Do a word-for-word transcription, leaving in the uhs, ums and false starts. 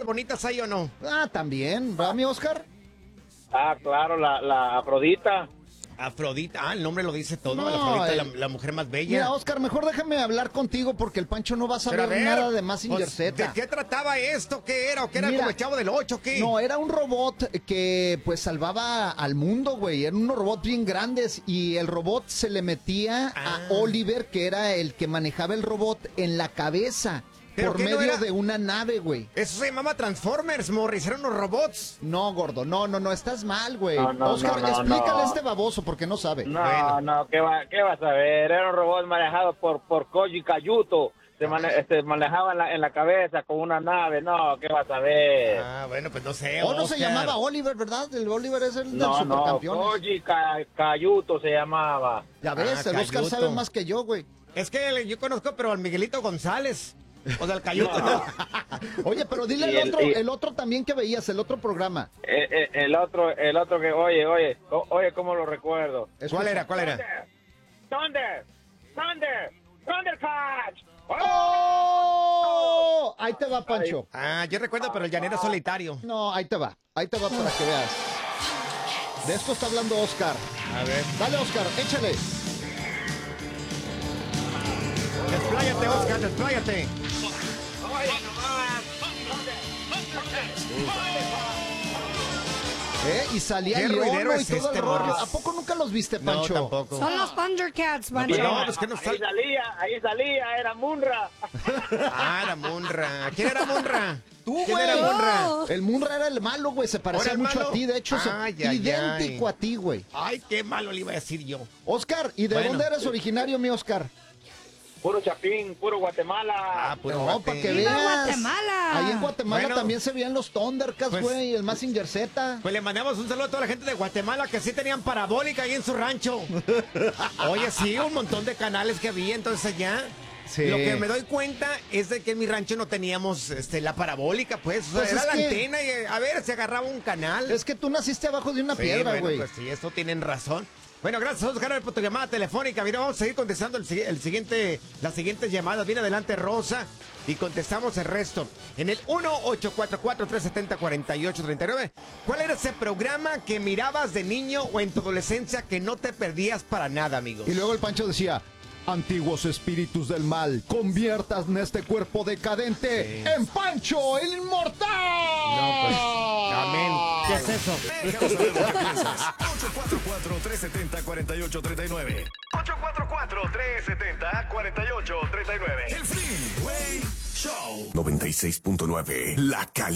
bonitas hay o no? Ah, también, ¿va mi Oscar? Ah, claro, la, la Afrodita. Afrodita, ah, el nombre lo dice todo, No, la Afrodita, el- la, la mujer más bella. Mira, Oscar, mejor déjame hablar contigo porque el Pancho no va a Pero saber a ver, nada de Mazinger pues, Z. ¿de qué trataba esto? ¿Qué era? ¿O qué era Mira, como el Chavo del Ocho? ¿Qué? No, era un robot que pues salvaba al mundo, güey. Eran unos robots bien grandes y el robot se le metía Ah. a Oliver, que era el que manejaba el robot, en la cabeza ¿Pero por qué no medio era? de una nave, güey. Eso se llamaba Transformers, Morris, eran unos robots. No, gordo, no, no, no, estás mal, güey. No, no, Oscar, no, no, explícale no. a este baboso porque no sabe. No, Bueno. no, ¿qué, va, ¿qué vas a ver? Era un robot manejado por, por Koji Kayuto. Se, mane- se manejaba en la, en la cabeza con una nave. No, ¿qué vas a ver? Ah, bueno, pues no sé. O no se Oscar. llamaba Oliver, ¿verdad? El Oliver es el del No, no, supercampeones. Koji Ka- Kayuto se llamaba. Ya ves, Ah, el Oscar Cayuto. sabe más que yo, güey. Es que yo conozco, pero al Miguelito González. O sea, al Cayuto, ¿no? Oye, pero dile Y el el- otro, y- el otro también que veías, el otro programa. Eh, eh, el otro, el otro que, oye, oye, o- oye, ¿cómo lo recuerdo? ¿Cuál era? ¿Cuál era? Thunder, Thunder, Thundercats. ¡Oh! Ahí te va, Pancho. Ah, yo recuerdo, pero el llanero solitario. No, ahí te va. Ahí te va para que veas. De esto está hablando Oscar. A ver. Dale, Oscar, échale. Despláyate, Oscar, despláyate. ¿Eh? Y salía ¿Qué el ruidero león y es todo este, el rollo. Morris? ¿A poco nunca los viste, No, Pancho? tampoco. Son los Thundercats, No, Pancho. pero no, pues que no Ahí sal... salía, ahí salía, era Munra. Ah, era Munra. ¿Quién era Munra? Tú, ¿Quién güey. era Munra? El Munra era el malo, güey. Se parecía ¿Ahora el mucho malo? a ti. De hecho, se- Ay, ay, idéntico ay. a ti, güey. Ay, qué malo le iba a decir yo. Oscar, ¿y de Bueno. dónde eres originario, mi Oscar? Puro Chapín, puro Guatemala. Ah, puro No, guape. para que ¡Viva veas. Guatemala! Ahí en Guatemala Bueno. también se veían los Thundercats, Pues- güey, el Mazinger Z. Pues le mandamos un saludo a toda la gente de Guatemala que sí tenían parabólica ahí en su rancho. Oye, sí, un montón de canales que había entonces ya. Sí. Lo que me doy cuenta es de que en mi rancho no teníamos este, la parabólica, pues. O sea, Pues era es la que- antena y a ver, se agarraba un canal. Es que tú naciste abajo de una Sí, piedra, bueno, güey. pues sí, eso tienen razón. Bueno, gracias, Oscar, por tu llamada telefónica. Mira, vamos a seguir contestando el, si- el siguiente, las siguientes llamadas. Viene adelante Rosa y contestamos el resto. En el uno ocho cuatro cuatro, tres siete cero, cuatro ocho tres nueve. ¿Cuál era ese programa que mirabas de niño o en tu adolescencia que no te perdías para nada, amigos? Y luego el Pancho decía: antiguos espíritus del mal, conviertas en este cuerpo decadente Sí. en Pancho el Inmortal. No, pues, amén. ¿Qué es eso? Déjanos saber lo que piensas. ocho cuatro cuatro, tres siete cero, cuatro ocho tres nueve. ocho cuatro cuatro, tres siete cero, cuatro ocho tres nueve. El Freeway Show noventa y seis punto nueve. La calidad.